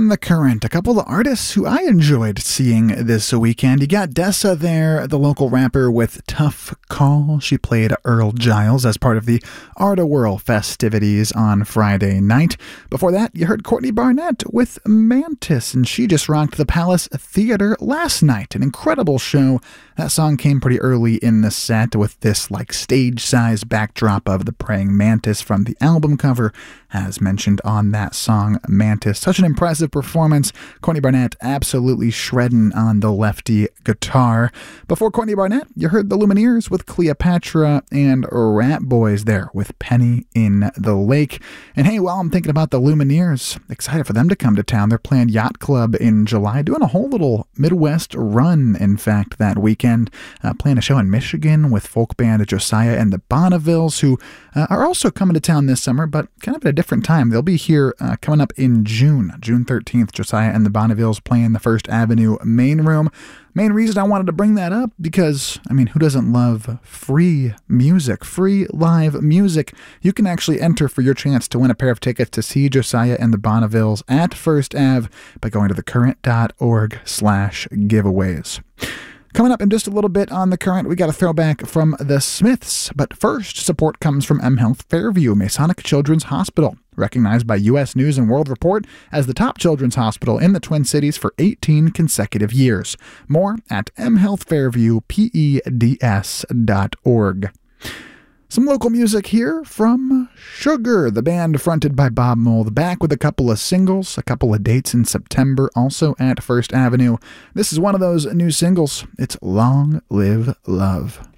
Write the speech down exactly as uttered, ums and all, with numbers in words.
On the current, a couple of artists who I enjoyed seeing this weekend. You got Dessa there, the local rapper with Tough Call. She played Earl Giles as part of the Arta Whirl festivities on Friday night. Before that, you heard Courtney Barnett with Mantis, and she just rocked the Palace Theater last night. An incredible show. That song came pretty early in the set with this like stage-size backdrop of the praying mantis from the album cover, as mentioned on that song, Mantis. Such an impressive performance. Courtney Barnett absolutely shredding on the lefty guitar. Before Courtney Barnett, you heard the Lumineers with Cleopatra and Rat Boys there with Penny in the Lake. And hey, while I'm thinking about the Lumineers, excited for them to come to town. They're playing Yacht Club in July, doing a whole little Midwest run, in fact, that weekend. Uh, playing a show in Michigan with folk band Josiah and the Bonnevilles, who uh, are also coming to town this summer, but kind of at a different time. They'll be here uh, coming up in June, June thirteenth. Josiah and the Bonnevilles playing the First Avenue main room. Main reason I wanted to bring that up because, I mean, who doesn't love free music, free live music? You can actually enter for your chance to win a pair of tickets to see Josiah and the Bonnevilles at First Ave by going to thecurrent.org slash giveaways. Coming up in just a little bit on The Current, we got a throwback from the Smiths. But first, support comes from mHealth Fairview, Masonic Children's Hospital, recognized by U S News and World Report as the top children's hospital in the Twin Cities for eighteen consecutive years. More at m health fairview peds dot org. Some local music here from Sugar, the band fronted by Bob Mould, back with a couple of singles, a couple of dates in September, also at First Avenue. This is one of those new singles. It's Long Live Love.